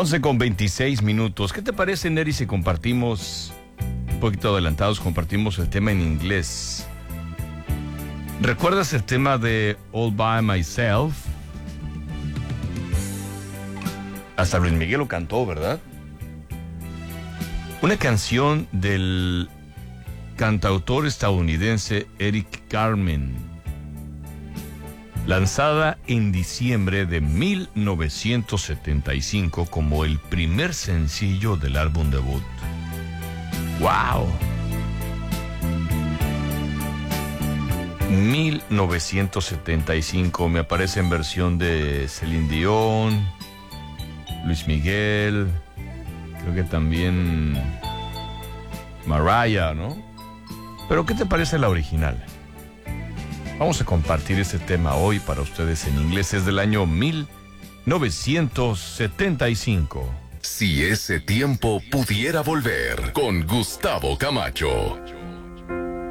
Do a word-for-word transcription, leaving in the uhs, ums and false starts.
once con veintiséis minutos. ¿Qué te parece, Neri, si compartimos, un poquito adelantados, compartimos el tema en inglés? ¿Recuerdas el tema de All By Myself? Hasta Luis Miguel lo cantó, ¿verdad? Una canción del cantautor estadounidense Eric Carmen, lanzada en diciembre de mil novecientos setenta y cinco como el primer sencillo del álbum debut. ¡Wow! mil novecientos setenta y cinco, me aparece en versión de Celine Dion, Luis Miguel, creo que también Mariah, ¿no? Pero ¿qué te parece la original? Vamos a compartir este tema hoy para ustedes en inglés. Es del año mil novecientos setenta y cinco. Si ese tiempo pudiera volver, con Gustavo Camacho.